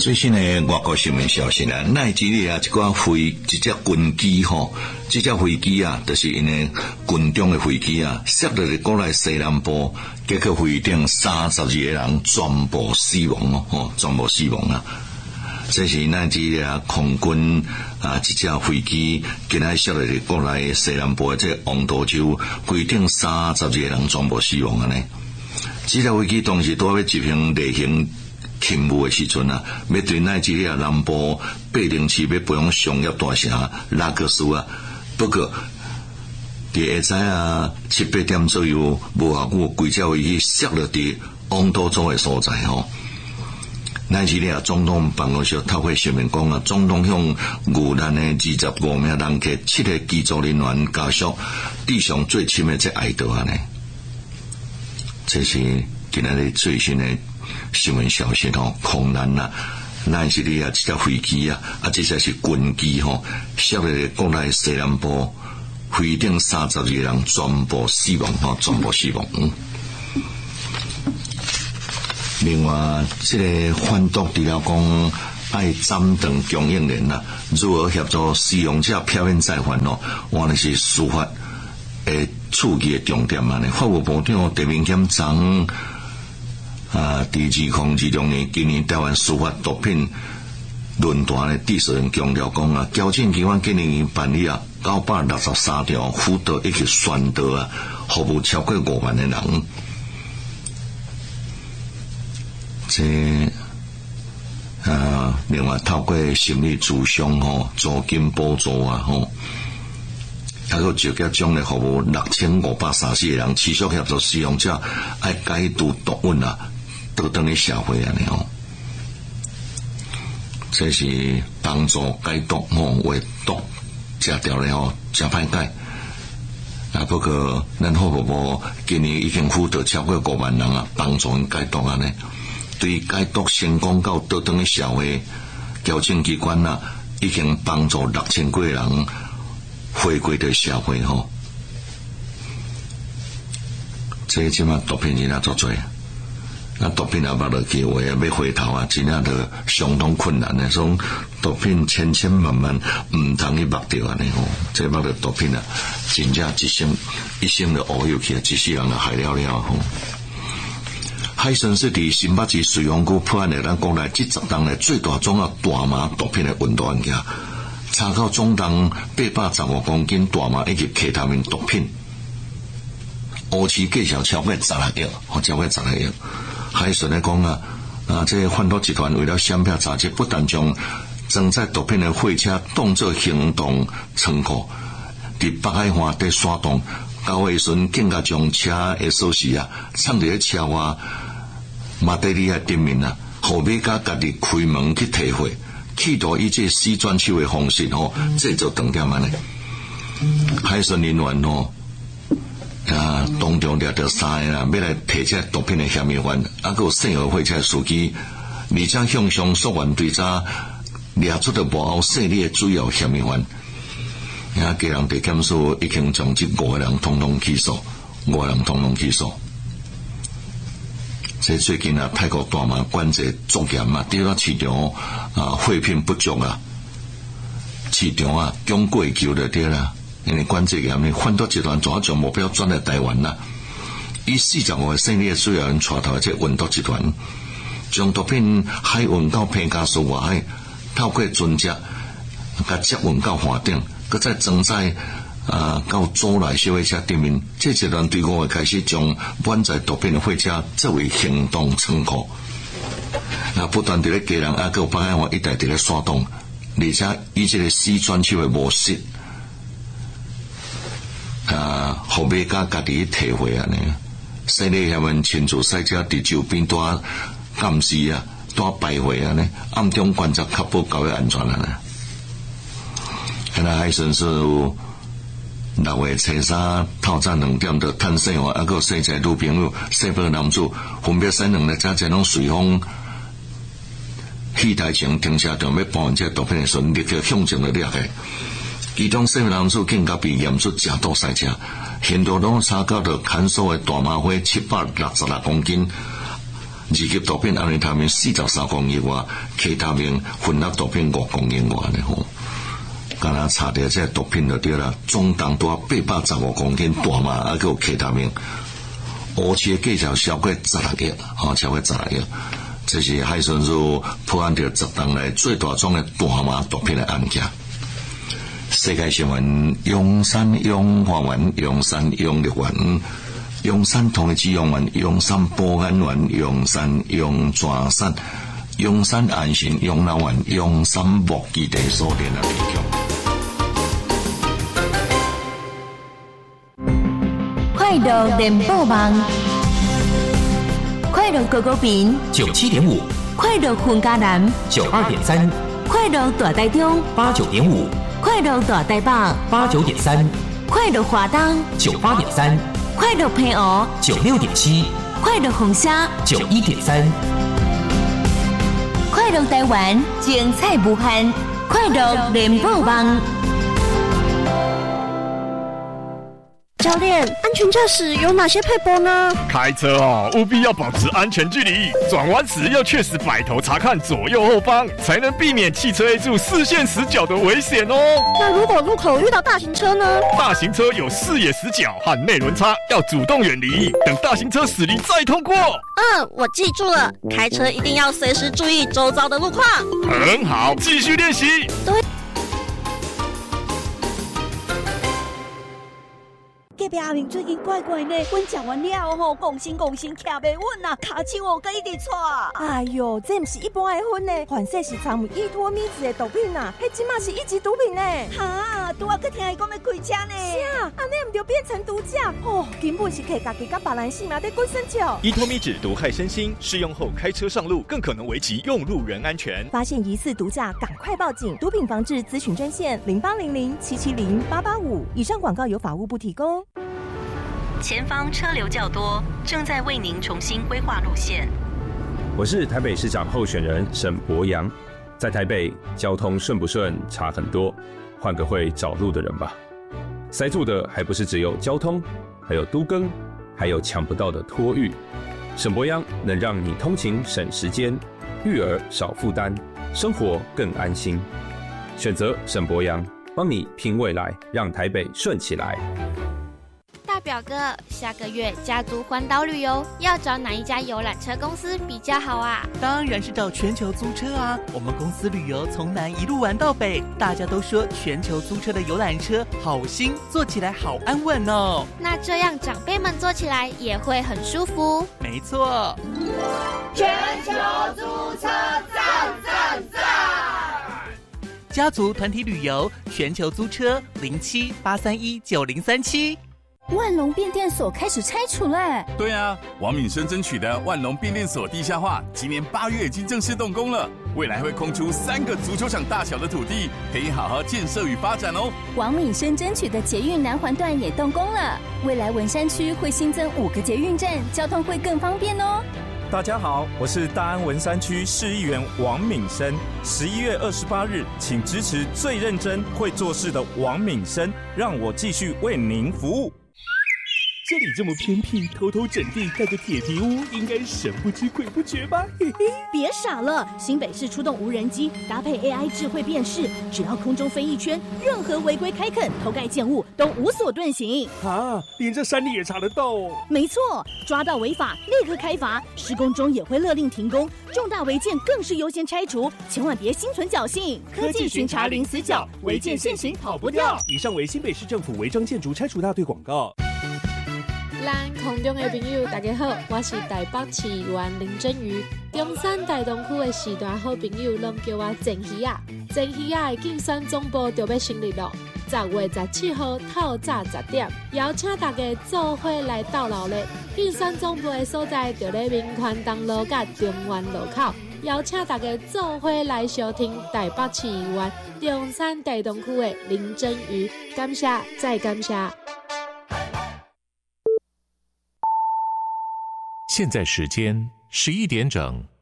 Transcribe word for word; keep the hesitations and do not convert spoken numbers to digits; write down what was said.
最新的外国新闻消息啊，奈及利亚一个飞一只军机吼，这只飞机啊，就是因为军中的飞机啊，摔落嚟国内西南部，结果飞顶三十二个人全部死亡哦，吼，全部死亡啊！这是奈及利亚空军啊，一只飞机今仔摔落嚟国内西南部的这王都州，飞顶三十二个人全部死亡啊呢！这只飞机当时都要执行例行勤务的时阵啊，要对奈及利亚南部八零市要培养商业大城拉各斯啊。不过，伫下晝啊七八點左右，無效有幾隻飛機摔落伫王都州的所在吼。奈及利亞總統辦公室透過聲明講啊，總統向遇難的二十五名人客、七個機組人員家屬致上最深的這哀悼啊呢。這是今仔日最新的新聞消息吼，空難啊，奈及利亞這架飛機啊，啊，這才是軍機吼，摔落國內西南部，飛頂三十二個人全部死亡吼，全部死亡。嗯、另外，這個反毒除了講愛斬斷供應鏈啊，如何協助使用者漂面再犯咯，我哋是司法誒處理嘅重點啊！呢，法務部長陳明檢長。啊！第二控二六年，今年台灣司法毒品論壇的第四人強調講啊，矯正機關今年辦理啊九百六十三條輔導以及宣導啊，服務超過五萬的人。這啊，另外透過心理諮商吼、租金補助啊吼，還有直接將來服務六千五百三十個人，持續協助使用者愛解毒毒癮啊。都等於社會安尼吼，這是幫助解毒吼，為毒食掉了吼，真歹解。啊，不過咱法務部今年已經輔導超過五萬人啊，幫助因解毒安尼。對解毒成功到都等於社會，矯正機關啊，已經幫助六千幾個人回歸到社會吼。這即馬毒品真係做多。那毒品也捌落去話要回頭啊，真正都相當困難的。所以毒品千千萬萬唔通去捌掉安尼吼，這捌到毒品啊，真正一生一生就烏有去啊，一世人就害了了吼。海巡署佇新北市水王區破案的咱國內這十檔的最大宗啊大麻毒品的運毒案件，查到總重八百十五公斤大麻以及其他面毒品，烏市計銷超過十六億，或超過十六億。海巡咧講啊，啊，這個販毒集團為了閃避查緝，不但將裝載毒品的貨車當作行動倉庫，佇北海岸在山洞交尾時，更加將車的鎖匙啊藏佇咧車外馬達里亞頂面啊，後尾家家己開門去提貨，企圖以這洗轉手的方式吼，這就重點安尼。海巡人員吼。啊！當中掠到三個啦，要來提這毒品的嫌疑犯，啊，個生活貨車司機，而且向上溯源對查掠出的幕後勢力的主要嫌疑犯，啊，家人地檢署已經將這五個人統統起訴，五個人統統起訴。這最近啊，泰國大麻管制足嚴啊，對了市場啊，貨品不足啊，市場啊，供過求就對啦。因為管制嚴呢，販毒集團主要將目標轉來台灣啦。以四十五個勝利的主要人帶頭這運毒集團，將毒品海運到平加蘇外海，透過船隻甲接運到海頂，擱再裝載啊到租來小貨車頂面。這集團對五月開始將滿載毒品的貨車作為行動倉庫，啊不斷地咧家人啊個北海岸一帶地咧刷動，而且以這個洗轉手的模式。啊，後尾家家己提回啊呢，犀利遐們親自賽車佇周邊多監視啊，多擺回啊呢，暗中觀察確保交通安全啊呢。現在海巡署六月初三透早兩點就探視我，啊個細仔女朋友細胞男子分別使兩個車前往隨風戲台前停車場要搬這毒品的時候，立刻向前就掠去。其中四位男子更加被驗出假毒賽車，現場攏查到着看守的大麻花七百六十六公斤， 二级毒品安尼他命四十三公斤外，其他命混合毒品五公斤外呢吼。敢若查着这毒品就对啦，总共多八百十五公斤大麻，啊，还有其他命。乌市的价值超过十六亿，吼，超过十六亿。这是海巡署破案着十档来最大宗的大麻毒品的案件。世界新闻：阳山阳花园、阳山阳绿园、阳山同济阳园、阳山保安园、阳山阳泉山、阳山安心养老院、阳山木基地所店的提供。 快乐联播网，快乐高高频九七点五， 快乐混嘉南九二点三， 快乐大台中八九点五， 快乐大台北八九点三， 快乐华东九八点三， 快乐平湖九六点七， 快乐红沙九一点三， 快乐台湾精彩无限，快乐联播网。 教练，安全驾驶有哪些撇步呢？ 开车哦，务必要保持安全距离，转弯时要确实摆头查看左右后方，才能避免汽车 A 柱视线死角的危险哦。 那如果路口遇到大型车呢？ 大型车有视野死角和内轮差，要主动远离，等大型车驶离再通过。 嗯，我记住了，开车一定要随时注意周遭的路况。 很好，继续练习。 对。 隔壁阿明最近怪怪呢，阮食完了吼，讲心讲心徛袂稳啊，骹手哦，佮一直搓。 哎哟，这不是一般的薰呢，反正是掺有依托咪子的毒品啊，迄即马是一级毒品呢。 哈，拄啊佮听伊讲要开车呢。 是啊，安尼唔就变成毒驾哦，根本是摕家己甲别人性命在滚身球。 依托咪酯毒害身心，试用后开车上路更可能危及用路人安全。 发现疑似毒驾，赶快报警！毒品防治咨询专线零八零零七七零八八五。以上广告由法务部提供。 前方车流较多，正在为您重新规划路线。 我是台北市长候选人沈伯洋，在台北交通顺不顺差很多，换个会找路的人吧。塞住的还不是只有交通，还有都更，还有抢不到的托育。沈伯洋能让你通勤省时间，育儿少负担，生活更安心。选择沈伯洋，帮你拼未来，让台北顺起来。 大表哥，下个月家族环岛旅游要找哪一家游览车公司比较好啊？ 当然是找全球租车啊！我们公司旅游从南一路玩到北，大家都说全球租车的游览车好新，坐起来好安稳哦。 那这样长辈们坐起来也会很舒服。 没错， 全球租车赞赞赞！ 家族团体旅游，全球租车零七八三一九零三七。 万隆变电所开始拆除了。 对啊，王敏生争取的万隆变电所地下化，今年八月已经正式动工了，未来会空出三个足球场大小的土地，可以好好建设与发展哦。 王敏生争取的捷运南环段也动工了，未来文山区会新增五个捷运站，交通会更方便哦。 大家好，我是大安文山区市议员王敏生。十一月二十八日，请支持最认真、会做事的王敏生，让我继续为您服务。 这里这么偏僻，偷偷整地盖个铁皮屋，应该神不知鬼不觉吧？嘿嘿， 别傻了！新北市出动无人机，搭配 A I 智慧辨识，只要空中飞一圈，任何违规开垦、偷盖建物都无所遁形。 啊，连这山里也查得到哦！ 没错，抓到违法立刻开罚，施工中也会勒令停工，重大违建更是优先拆除，千万别心存侥幸。 科技巡查零死角，违建现行跑不掉。以上为新北市政府违章建筑拆除大队广告。 咱空中的朋友，大家好，我是台北市议员林真瑜。中山大东区的时段好朋友，拢叫我郑鱼啊。郑鱼啊的竞选总部就要成立了，十月十七号透早十点，邀请大家做伙来到劳力。竞选总部的所在就在民权东路甲中原路口，邀请大家做伙来收听台北市议员中山大东区的林真瑜。感谢，再感谢。 现在时间十一点整。